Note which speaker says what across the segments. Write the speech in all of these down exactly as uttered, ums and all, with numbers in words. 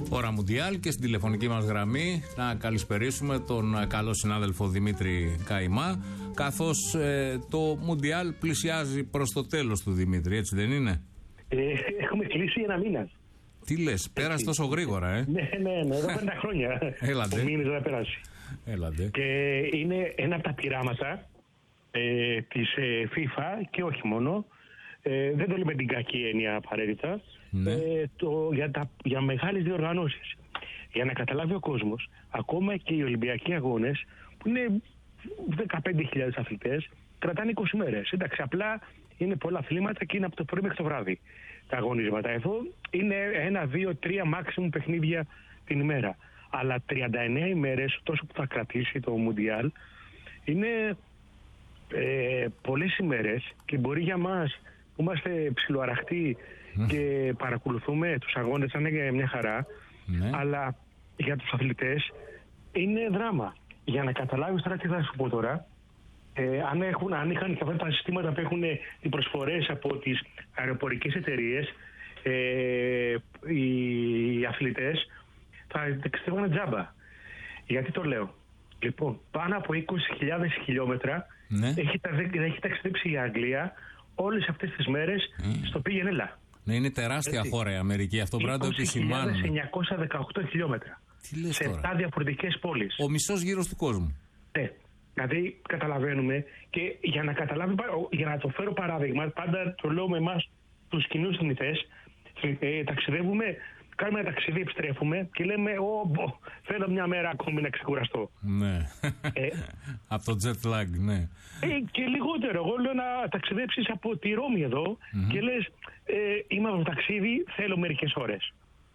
Speaker 1: ώρα Μουντιάλ και στην τηλεφωνική μας γραμμή να καλησπερίσουμε τον καλό συνάδελφο Δημήτρη Καϊμά, καθώς ε, το Μουντιάλ πλησιάζει προς το τέλος του, Δημήτρη, έτσι δεν είναι?
Speaker 2: Ε, έχουμε κλείσει ένα μήνα.
Speaker 1: Τι λες, πέρασε τόσο γρήγορα, ε?
Speaker 2: Ναι, ναι, ναι, εδώ πέντε χρόνια.
Speaker 1: Έλατε.
Speaker 2: Ο μήνες δεν θα περάσει.
Speaker 1: Έλατε.
Speaker 2: Και είναι ένα από τα πειράματα ε, της ε, FIFA και όχι μόνο. Ε, δεν το λέμε την κακή έννοια απαραίτητα.
Speaker 1: Ναι.
Speaker 2: Ε, το, για, τα, για μεγάλες διοργανώσεις. Για να καταλάβει ο κόσμος, ακόμα και οι Ολυμπιακοί αγώνες, που είναι δεκαπέντε χιλιάδες αθλητές, κρατάνε είκοσι μέρες. Εντάξει, απλά είναι πολλά αθλήματα και είναι από το πρωί μέχρι το βράδυ τα αγωνίσματα. Εδώ είναι ένα, δύο, τρία μάξιμου παιχνίδια την ημέρα. Αλλά τριάντα εννέα ημέρες, τόσο που θα κρατήσει το Μουντιάλ, είναι ε, πολλές ημέρες και μπορεί για μας που είμαστε ψιλοαραχτοί mm. και παρακολουθούμε τους αγώνες, αν είναι μια χαρά, mm. αλλά για τους αθλητές είναι δράμα. Για να καταλάβεις τώρα τι θα σου πω τώρα, ε, αν, έχουν, αν είχαν και αυτά τα συστήματα που έχουν οι προσφορές από τις αεροπορικές εταιρείες, ε, οι αθλητές θα ταξιδεύουν τζάμπα. Γιατί το λέω? Λοιπόν, πάνω από είκοσι χιλιάδες χιλιόμετρα ναι. έχει, έχει ταξιδέψει η Αγγλία όλες αυτές τις μέρες mm. στο πήγαινε έλα.
Speaker 1: Ναι, είναι τεράστια Έτσι. χώρα η Αμερική, αυτό πρέπει να το επισημάνουμε.
Speaker 2: είκοσι χιλιάδες εννιακόσια δεκαοκτώ χιλιόμετρα.
Speaker 1: Τι λες
Speaker 2: σε
Speaker 1: τώρα?
Speaker 2: επτά διαφορετικές πόλεις.
Speaker 1: Ο μισός γύρος του κόσμου.
Speaker 2: Ναι. Δηλαδή καταλαβαίνουμε, και για να καταλάβει, για να το φέρω παράδειγμα, πάντα το λέω με εμάς τους κοινούς θνητές, ε, ταξιδεύουμε, κάνουμε ένα ταξίδι, επιστρέφουμε και λέμε «Ω, θέλω μια μέρα ακόμη να ξεκουραστώ».
Speaker 1: Ναι. Ε, από το jet lag, ναι.
Speaker 2: Ε, και λιγότερο. Εγώ λέω να ταξιδέψεις από τη Ρώμη εδώ mm-hmm. και λες ε, «Είμαι από το ταξίδι, θέλω μερικές ώρες».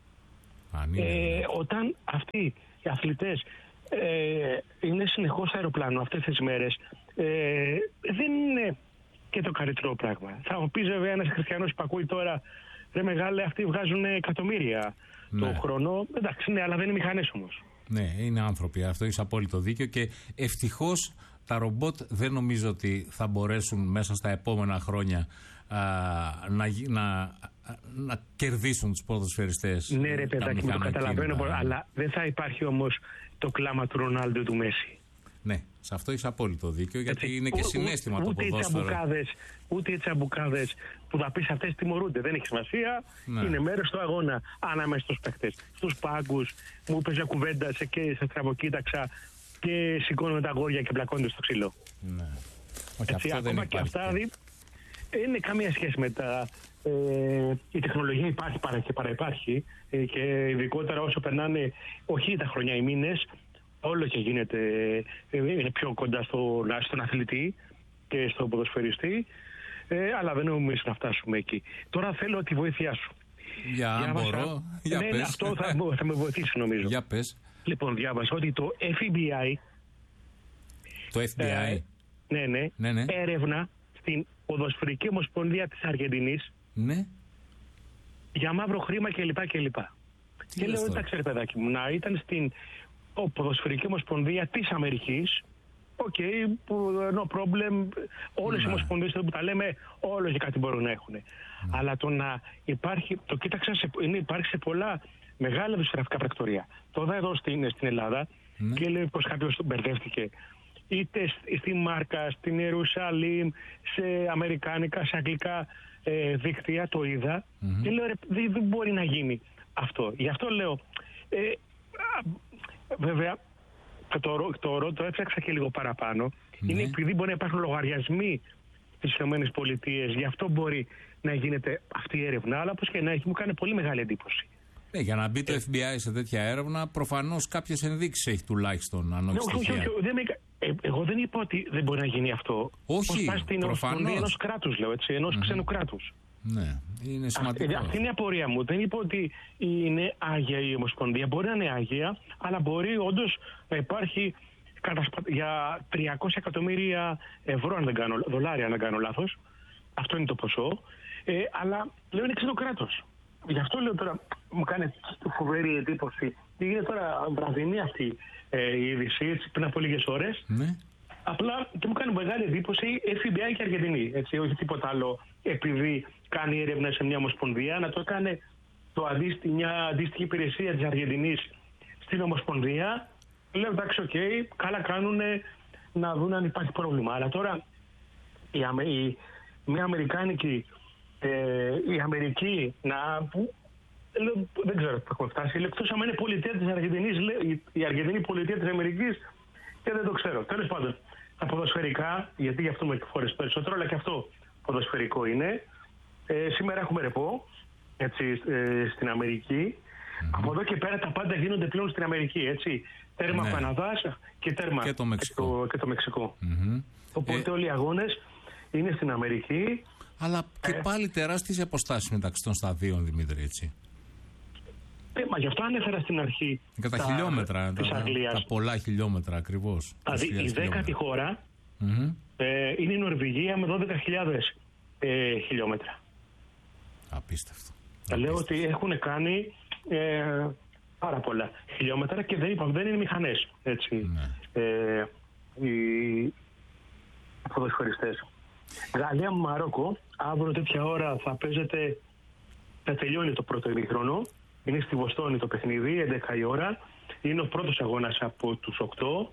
Speaker 1: Αν είναι,
Speaker 2: ε,
Speaker 1: ναι.
Speaker 2: Όταν αυτοί οι αθλητές ε, είναι συνεχώς στο αεροπλάνο αυτές τις μέρες, ε, δεν είναι και το καλύτερο πράγμα. Θα μου πεις βέβαια ένας χριστιανός που ακούει τώρα, ρε μεγάλε, αυτοί βγάζουν εκατομμύρια ναι. το χρόνο. Εντάξει, ναι, αλλά δεν είναι μηχανές όμως.
Speaker 1: Ναι, είναι άνθρωποι. Αυτό έχεις απόλυτο δίκιο και ευτυχώς τα ρομπότ δεν νομίζω ότι θα μπορέσουν μέσα στα επόμενα χρόνια α, να, να, να κερδίσουν τους ποδοσφαιριστές.
Speaker 2: Ναι, ρε παιδάκι, το καταλαβαίνω, κίνημα, αλλά δεν θα υπάρχει όμως το κλάμα του Ρονάλντο του Μέση.
Speaker 1: Ναι, σε αυτό έχεις απόλυτο δίκιο, γιατί Έτσι, είναι και
Speaker 2: ού,
Speaker 1: συναίσθημα
Speaker 2: ού,
Speaker 1: το
Speaker 2: ούτε
Speaker 1: ποδόσφαιρο.
Speaker 2: Οι τσαμπουκάδες, ούτε οι τσαμπουκάδες που θα πεις αυτές τιμωρούνται, δεν έχει σημασία. Ναι. Είναι μέρος του αγώνα ανάμεσα στους παίχτες. Στους πάγκους, μου είπες μια κουβέντα σε και σε στραβοκοίταξα και σηκώνουν τα αγόρια και πλακώνται στο ξύλο.
Speaker 1: Ναι.
Speaker 2: Έτσι,
Speaker 1: αυτό
Speaker 2: ακόμα
Speaker 1: δεν
Speaker 2: και αυτά δεν είναι καμία σχέση με τα. Ε, η τεχνολογία υπάρχει παρά και παραυπάρχει ε, και ειδικότερα όσο περνάνε όχι τα χρόνια, οι μήνες, όλο και γίνεται ε, είναι πιο κοντά στο, στον αθλητή και στον ποδοσφαιριστή, ε, αλλά δεν νομίζουμε να φτάσουμε εκεί. Τώρα θέλω τη βοήθειά σου.
Speaker 1: Για αν μπορώ, για
Speaker 2: ναι,
Speaker 1: πες.
Speaker 2: Αυτό θα, θα με βοηθήσει νομίζω.
Speaker 1: Για πες.
Speaker 2: Λοιπόν, διάβασα ότι το εφ μπι άι
Speaker 1: Το εφ μπι άι
Speaker 2: ε, ναι, ναι,
Speaker 1: ναι, ναι.
Speaker 2: έρευνα στην Ποδοσφαιρική Ομοσπονδία της Αργεντινής
Speaker 1: ναι.
Speaker 2: για μαύρο χρήμα κλπ. κλπ. Και λέω, εντάξει ρε παιδάκι μου, να ήταν στην Ποδοσφαιρική Ομοσπονδία της Αμερικής, οκ, okay, no problem, όλες οι ομοσπονδίες που τα λέμε, όλες και κάτι μπορούν να έχουν. Mm. Αλλά το να υπάρχει, το κοίταξα, σε, είναι, υπάρχει σε πολλά μεγάλα δημοσιογραφικά πρακτορία. Τώρα εδώ στην, στην Ελλάδα mm. και λέει πως κάποιος μπερδεύτηκε. Είτε στη Μάρκα, στην Ιερουσαλήμ, σε αμερικάνικα, σε αγγλικά ε, δίκτυα, το είδα mm-hmm. και λέω ρε, δεν, δεν μπορεί να γίνει αυτό. Γι' αυτό λέω, ε, α, βέβαια, το, το, το, το, το έψαξα και λίγο παραπάνω, mm-hmm. είναι επειδή μπορεί να υπάρχουν λογαριασμοί στις ΗΠΑ, γι' αυτό μπορεί να γίνεται αυτή η έρευνα, αλλά όπως και να έχει, μου κάνει πολύ μεγάλη εντύπωση.
Speaker 1: Ναι, για να μπει το εφ μπι άι σε τέτοια έρευνα, προφανώς κάποιες ενδείξεις έχει τουλάχιστον, αν όχι στοιχεία.
Speaker 2: Ε, εγώ δεν είπα ότι δεν μπορεί να γίνει αυτό.
Speaker 1: Όχι,
Speaker 2: πώς στην Ομοσπονδία ενός κράτους, λέω έτσι, ενός mm-hmm. ξένου κράτους.
Speaker 1: Ναι, είναι σημαντικό.
Speaker 2: Αυτή, αυτή είναι η απορία μου. Δεν είπα ότι είναι άγια η Ομοσπονδία. Μπορεί να είναι άγια, αλλά μπορεί όντως να υπάρχει για τριακόσια εκατομμύρια ευρώ, αν δεν κάνω, δολάρια, αν δεν κάνω λάθος. Αυτό είναι το ποσό. Ε, αλλά λέω είναι ξένο κράτος. Γι' αυτό λέω τώρα, μου κάνει φοβερή εντύπωση. Τι γίνεται τώρα, βραδινή αυτή ε, η είδηση, έτσι, πριν από λίγες ώρες. Ναι. Απλά και μου κάνει μεγάλη εντύπωση εφ μπι άι και Αργεντινή. Έτσι, όχι τίποτα άλλο, επειδή κάνει έρευνα σε μια ομοσπονδία, να το έκανε το αντίστοι, μια αντίστοιχη υπηρεσία της Αργεντινής στην Ομοσπονδία, λέω εντάξει, οκ, okay, καλά κάνουν να δουν αν υπάρχει πρόβλημα. Αλλά τώρα η, η, μια Αμερικάνικη, ε, η Αμερική να... Λέω, δεν ξέρω που έχουμε φτάσει. Εκτός άμα είναι πολιτεία της Αργεντινής, η Αργεντινή πολιτεία της Αμερικής, και δεν το ξέρω. Τέλος πάντων, τα ποδοσφαιρικά, γιατί γι' αυτό με φορές περισσότερο, αλλά και αυτό ποδοσφαιρικό είναι. Ε, σήμερα έχουμε ρεπό, έτσι, ε, στην Αμερική. Mm-hmm. Από εδώ και πέρα τα πάντα γίνονται πλέον στην Αμερική, έτσι. Τέρμα ναι. Καναδάς και τέρμα
Speaker 1: και το Μεξικό.
Speaker 2: Και το, και το Μεξικό.
Speaker 1: Mm-hmm.
Speaker 2: Οπότε ε... όλοι οι αγώνες είναι στην Αμερική.
Speaker 1: Αλλά και ε... πάλι τεράστιες αποστάσεις μεταξύ των σταδίων, Δημήτρη, έτσι.
Speaker 2: Ε, μα γι' αυτό ανέφερα στην αρχή.
Speaker 1: Κατά τα χιλιόμετρα, τα, τα πολλά χιλιόμετρα ακριβώς.
Speaker 2: Δηλαδή η δέκατη χώρα mm-hmm. ε, είναι η Νορβηγία με δώδεκα χιλιάδες ε, χιλιόμετρα.
Speaker 1: Απίστευτο.
Speaker 2: Θα λέω ότι έχουν κάνει ε, πάρα πολλά χιλιόμετρα και δεν είπαμε, δεν είναι μηχανές, έτσι, ναι. ε, οι ποδοσφαιριστές. Γαλλία με Μαρόκο, αύριο τέτοια ώρα θα παίζεται, θα τελειώνει το πρώτο ημίχρονο. Είναι στη Βοστόνη το παιχνίδι, έντεκα η ώρα. Είναι ο πρώτος αγώνας από τους οκτώ.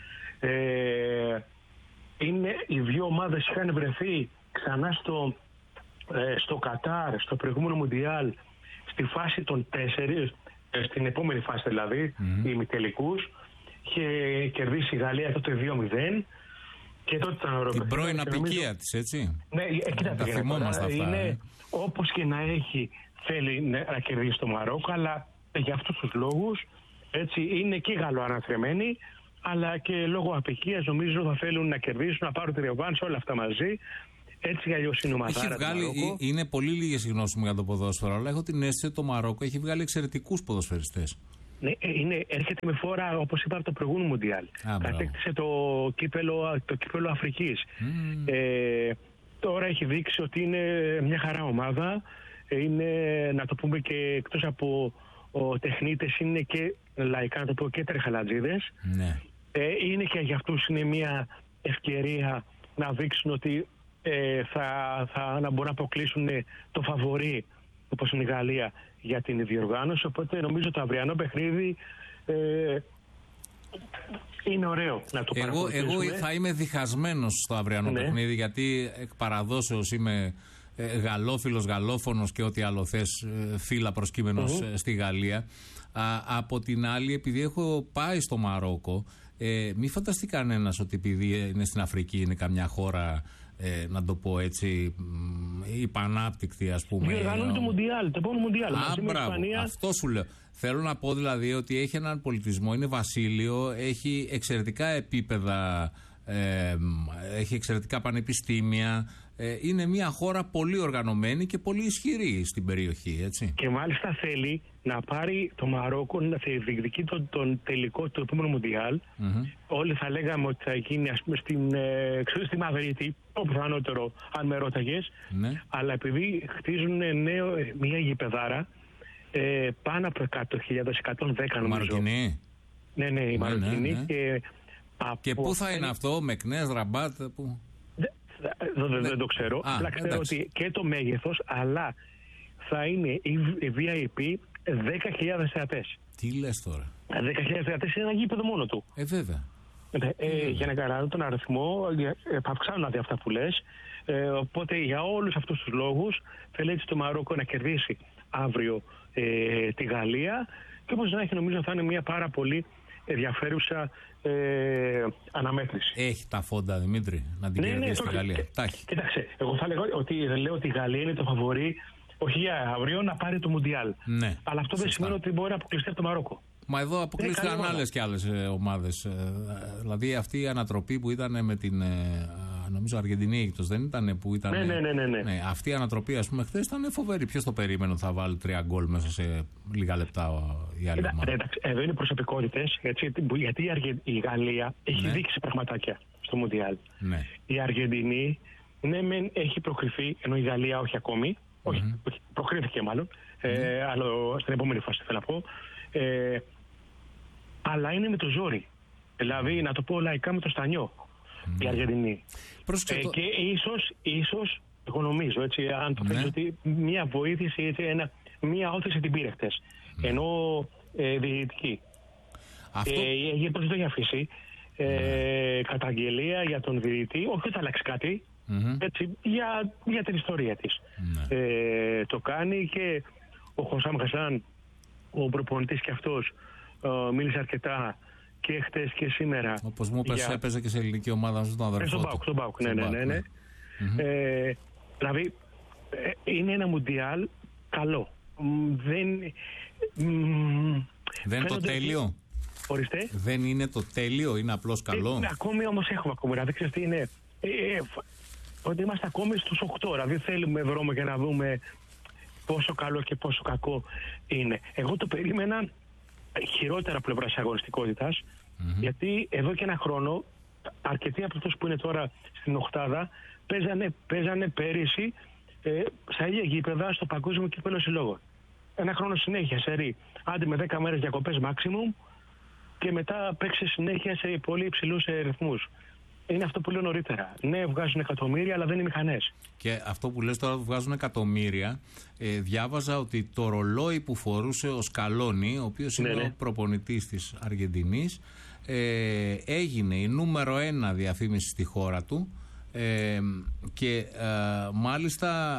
Speaker 2: Ε, είναι, οι δύο ομάδες είχαν βρεθεί ξανά στο, ε, στο Κατάρ, στο προηγούμενο Μουντιάλ, στη φάση των τέσσερις, ε, στην επόμενη φάση δηλαδή, mm-hmm. οι ημιτελικούς. Είχε κερδίσει η Γαλλία τότε δύο μηδέν. Και τότε ήταν ωραίο.
Speaker 1: Την πρώην απικία της, έτσι.
Speaker 2: Ναι, κοίτα,
Speaker 1: τα θυμόμαστε αυτά.
Speaker 2: Είναι,
Speaker 1: ε.
Speaker 2: όπως και να έχει, θέλει να κερδίσει το Μαρόκο, αλλά για αυτούς τους λόγους, έτσι, είναι και γαλλοαναθρεμένοι, αλλά και λόγω απικίας νομίζω θα θέλουν να κερδίσουν, να πάρουν τη ρεβάνς, όλα αυτά μαζί. Έτσι αλλιώς είναι ομαδάρα.
Speaker 1: Βγάλει, είναι πολύ λίγες οι γνώσεις μου για το ποδόσφαιρο, αλλά έχω την αίσθηση ότι το Μαρόκο έχει βγάλει εξαιρετικούς ποδοσφαιριστές.
Speaker 2: Ναι, είναι, έρχεται με φόρα, όπως είπα, από το προηγούμενο Μουντιάλ. Κατέκτησε το κύπελο, το κύπελο Αφρικής. Mm. Ε, τώρα έχει δείξει ότι είναι μια χαρά ομάδα. Είναι, να το πούμε, και εκτός από ο, τεχνίτες, είναι και λαϊκά, να το πω, και τρεχαλατζίδες.
Speaker 1: Ναι.
Speaker 2: Ε, είναι και για αυτούς είναι μια ευκαιρία να δείξουν ότι ε, θα, θα να μπορούν να αποκλείσουν το φαβορί, όπως είναι η Γαλλία, για την διοργάνωση. Οπότε νομίζω το αυριανό παιχνίδι ε, είναι ωραίο να το
Speaker 1: εγώ, εγώ θα είμαι διχασμένος στο αυριανό ναι. παιχνίδι, γιατί εκ παραδόσεως είμαι ε, γαλλόφιλος, γαλλόφωνος και ό,τι άλλο θες, ε, φύλλα προσκύμενος mm-hmm. στη Γαλλία. Α, από την άλλη, επειδή έχω πάει στο Μαρόκο, ε, μη φανταστεί κανένας ότι επειδή είναι στην Αφρική είναι καμιά χώρα, Ε, να το πω έτσι, υπανάπτυκτη, ας πούμε.
Speaker 2: Διοργανώνει το Μουντιάλ, το επόμενο Μουντιάλ.
Speaker 1: Α, μπράβο, αυτό σου λέω. Θέλω να πω δηλαδή ότι έχει έναν πολιτισμό, είναι βασίλειο, έχει εξαιρετικά επίπεδα, ε, έχει εξαιρετικά πανεπιστήμια. Ε, είναι μια χώρα πολύ οργανωμένη και πολύ ισχυρή στην περιοχή, έτσι. Και μάλιστα θέλει να πάρει το Μαρόκο να διεκδικεί τον, τον τελικό του επόμενου Μουντιάλ. Mm-hmm. Όλοι θα λέγαμε ότι θα γίνει, ας πούμε, στην, ε, στη Μαδρίτη, το πιθανότερο, αν με ρώταγες. Mm-hmm. Αλλά επειδή χτίζουν νέο, μια γηπεδάρα ε, πάνω από εκατό χιλιάδες, εκατόν δέκα νομίζω. Μαροκινή.
Speaker 2: Ναι, ναι, η Μαροκινή. Ναι, ναι. Και,
Speaker 1: και πού θα είναι αυτό, Μεκνές, Ραμπάτ, πού?
Speaker 2: Δεν, δεν, δεν το ξέρω.
Speaker 1: Α,
Speaker 2: απλά ξέρω
Speaker 1: εντάξει.
Speaker 2: ότι και το μέγεθος, αλλά θα είναι η βι άι πι δέκα χιλιάδες θεατές.
Speaker 1: Τι λες τώρα?
Speaker 2: δέκα χιλιάδες θεατές είναι ένα γήπεδο μόνο του.
Speaker 1: Ε, βέβαια.
Speaker 2: Ε, ε, για να καταλάβω τον αριθμό, ε, αυξάνουν αδει αυτά που λες. Ε, οπότε για όλους αυτούς τους λόγους θέλει έτσι το Μαρόκο να κερδίσει αύριο ε, τη Γαλλία, και όπως να έχει, νομίζω θα είναι μια πάρα πολύ ενδιαφέρουσα ε, αναμέτρηση.
Speaker 1: Έχει τα φόντα, Δημήτρη, να την ναι, κερδίσει ναι, τη Γαλλία.
Speaker 2: Ε, κοίταξε, εγώ θα λέγω ότι, λέω ότι η Γαλλία είναι το φαβορί, όχι για αύριο, να πάρει το Μουντιάλ. Ναι, αλλά αυτό δεν σημαίνει ότι μπορεί να αποκλειστεί από το Μαρόκο.
Speaker 1: Μα εδώ αποκλείστηκαν άλλες και άλλες ε, ομάδες. Ε, δηλαδή αυτή η ανατροπή που ήταν με την. Ε, νομίζω Αργεντινή Αίγυπτος δεν ήταν που ήταν.
Speaker 2: Ναι, ναι, ναι, ναι, ναι.
Speaker 1: ναι αυτή η ανατροπή, ας πούμε, χθες ήταν φοβερή. Ποιος το περίμενε ότι θα βάλει τρία γκολ μέσα σε λίγα λεπτά η άλλη ομάδα?
Speaker 2: Εντάξει, εδώ είναι προσωπικότητες. Γιατί η, Αργε... η Γαλλία έχει ναι. δείξει πραγματάκια στο Μουντιάλ. Ναι. Η Αργεντινή, ναι, μεν έχει προκριθεί, ενώ η Γαλλία όχι ακόμη. Mm-hmm. Όχι, όχι, προκρίθηκε μάλλον. Mm-hmm. Ε, άλλο στην επόμενη φάση θέλω να πω. Ε, αλλά είναι με το ζόρι. Δηλαδή, να το πω λαϊκά, με το στανιό. Mm. Η Αργεντινή. Ε, το... Και ίσως, ίσως, εγώ νομίζω, έτσι, αν το θέλεις, ότι μια βοήθηση, έτσι, ένα, μία όθηση την πήρε χτες. Mm. Ενώ ε, διαιτητική. Αυτό... Ε, έγινε πως δεν το έχει αφήσει. Ε, mm. Καταγγελία για τον διαιτητή, όχι ότι θα αλλάξει κάτι, mm-hmm. έτσι, για, για την ιστορία της. Mm. Ε, το κάνει και ο Χωσάμ Χασάν, ο προπονητής και αυτός, ε, μίλησε αρκετά και χτες και σήμερα. Όπως
Speaker 1: μου είπες, για... έπαιζε και σε ελληνική ομάδα στον αδερφό
Speaker 2: στον Πάουκ, στον Πάουκ, ναι, ναι, ναι, ναι. Mm-hmm. Ε, δηλαδή, ε, είναι ένα μουντιάλ καλό. Δεν,
Speaker 1: δεν είναι το τέλειο.
Speaker 2: Ορίστε.
Speaker 1: Δεν είναι το τέλειο, είναι απλώς καλό.
Speaker 2: Ε, ακόμη όμως έχουμε ακόμη, δηλαδή ξέρεις τι είναι. Ε, ε, ότι είμαστε ακόμη στους οκτώ, δηλαδή θέλουμε βρούμε και να δούμε πόσο καλό και πόσο κακό είναι. Εγώ το περίμενα χειρότερα πλευράς αγωνιστικότητας, mm-hmm. γιατί εδώ και ένα χρόνο αρκετοί από αυτούς που είναι τώρα στην οκτάδα παίζανε, παίζανε πέρυσι ε, στα ίδια γήπεδα στο Παγκόσμιο Κύπελλο Συλλόγων. Ένα χρόνο συνέχεια σε ρί. Άντε με δέκα μέρες διακοπές maximum και μετά παίξει συνέχεια σε πολύ υψηλούς ρυθμούς. Είναι αυτό που λέω νωρίτερα. Ναι, βγάζουν εκατομμύρια, αλλά δεν είναι μηχανές. Και
Speaker 1: αυτό που λες τώρα, βγάζουν εκατομμύρια. Ε, διάβαζα ότι το ρολόι που φορούσε ο Σκαλόνι, ο οποίος ναι, είναι ναι. ο προπονητής της Αργεντινής, ε, έγινε η νούμερο ένα διαφήμιση στη χώρα του. Ε, και ε, μάλιστα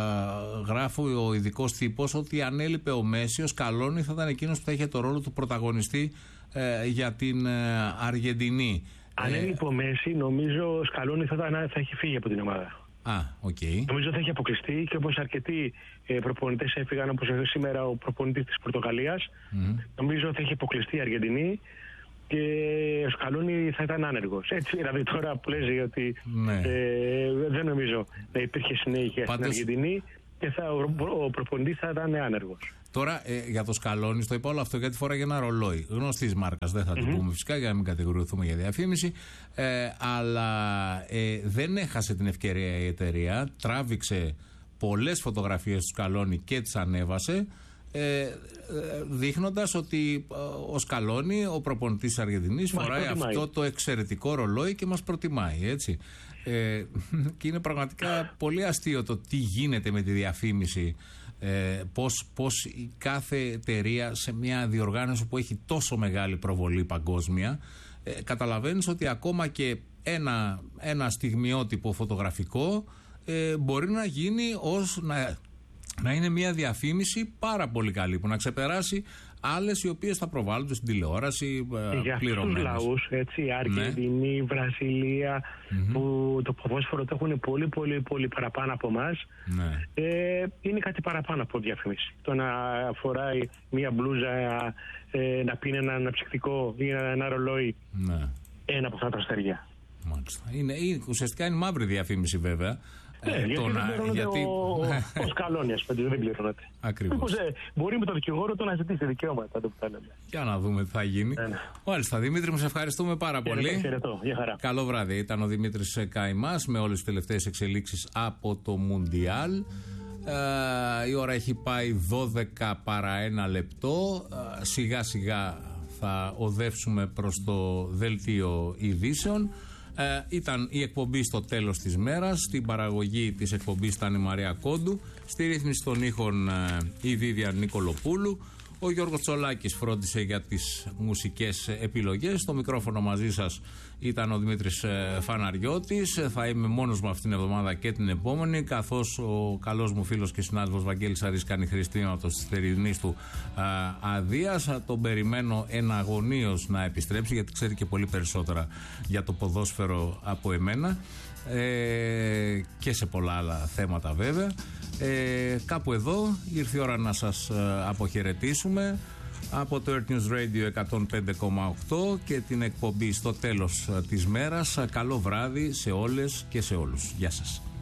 Speaker 1: ε, γράφει ο ειδικός τύπος ότι αν έλειπε ο Μέση, ο Σκαλόνι θα ήταν εκείνος που θα είχε το ρόλο του πρωταγωνιστή ε, για την ε, Αργεντινή.
Speaker 2: Αν ε, έλειπε ο Μέση, νομίζω ο Σκαλόνι θα, θα, θα έχει φύγει από την ομάδα.
Speaker 1: Α, οκ. Okay.
Speaker 2: Νομίζω θα έχει αποκλειστεί και όπως αρκετοί ε, προπονητές έφυγαν, όπως σήμερα ο προπονητής της Πορτογαλίας, mm. νομίζω θα έχει αποκλειστεί η Αργεντινή. Και ο Σκαλόνι θα ήταν άνεργος. Έτσι, δηλαδή τώρα που λέζει ότι ναι. ε, δεν νομίζω να υπήρχε συνέχεια Πάντως... στην Αργεντινή και θα, ο, ο προπονητής θα ήταν άνεργος.
Speaker 1: Τώρα ε, για το Σκαλόνι, στο είπα όλο αυτό γιατί φοράγε ένα ρολόι γνωστής μάρκας, δεν θα mm-hmm. την πούμε φυσικά για να μην κατηγορηθούμε για διαφήμιση, ε, αλλά ε, δεν έχασε την ευκαιρία η εταιρεία, τράβηξε πολλές φωτογραφίες του Σκαλόνι και τις ανέβασε, Ε, δείχνοντας ότι ο Σκαλόνι, ο προπονητής της Αργεντινής, φοράει αυτό το εξαιρετικό ρολόι και μας προτιμάει, έτσι. Ε, και είναι πραγματικά πολύ αστείο το τι γίνεται με τη διαφήμιση, ε, πώς, πώς η κάθε εταιρεία σε μια διοργάνωση που έχει τόσο μεγάλη προβολή παγκόσμια, ε, καταλαβαίνεις ότι ακόμα και ένα, ένα στιγμιότυπο φωτογραφικό ε, μπορεί να γίνει ως να να είναι μια διαφήμιση πάρα πολύ καλή που να ξεπεράσει άλλες οι οποίες θα προβάλλονται στην τηλεόραση πληρωμένες. Για αυτούς τους λαούς,
Speaker 2: έτσι, Αργεντινή, ναι. Βραζιλία, mm-hmm. που το ποδόσφαιρο το έχουν πολύ πολύ πολύ παραπάνω από εμάς, ναι. ε, είναι κάτι παραπάνω από διαφήμιση. Το να φοράει μια μπλούζα, ε, να πίνει ένα αναψυκτικό ή ένα, ένα ρολόι, ναι. ένα από αυτά τα αστέρια.
Speaker 1: Μάλιστα. Είναι, είναι, ουσιαστικά είναι μαύρη διαφήμιση βέβαια.
Speaker 2: Ναι, ε, γιατί δεν πληρώνεται γιατί... ο, ο Σκαλόνι, ας πούμε, δεν πληρώνεται.
Speaker 1: Ακριβώς.
Speaker 2: Μήπως, ε, μπορεί με το δικηγόρο του να ζητήσει δικαιώματα, το που θα λέμε.
Speaker 1: Για να δούμε τι θα γίνει. Ναι, ναι. Μάλιστα, Δημήτρη, μου σε ευχαριστούμε πάρα πολύ.
Speaker 2: Χαιρετώ, για χαρά.
Speaker 1: Καλό βράδυ. Ήταν ο Δημήτρης Καϊμάς με όλες τις τελευταίες εξελίξεις από το Μουντιάλ. Ε, η ώρα έχει πάει δώδεκα παρά ένα λεπτό. Ε, σιγά σιγά θα οδεύσουμε προς το δελτίο ειδήσεων. Ε, ήταν η εκπομπή στο τέλος της μέρας. Στην παραγωγή της εκπομπής ήταν η Μαρία Κόντου. Στη ρύθμιση των ήχων ε, η Βίβια Νικολοπούλου. Ο Γιώργος Τσολάκης φρόντισε για τις μουσικές επιλογές. Στο μικρόφωνο μαζί σας ήταν ο Δημήτρης ε, Φαναριώτης. Θα είμαι μόνος μου αυτήν την εβδομάδα και την επόμενη, καθώς ο καλός μου φίλος και συνάδελφος Βαγγέλης Αρής κάνει χριστίματος της θερινής του ε, αδείας. Τον περιμένω εναγωνίως να επιστρέψει, γιατί ξέρει και πολύ περισσότερα για το ποδόσφαιρο από εμένα. Ε, και σε πολλά άλλα θέματα βέβαια. Ε, κάπου εδώ ήρθε η ώρα να σας ε, αποχαιρετήσουμε από το Earth News Radio εκατόν πέντε κόμμα οκτώ και την εκπομπή στο τέλος ε, της μέρας. Καλό βράδυ σε όλες και σε όλους. Γεια σας.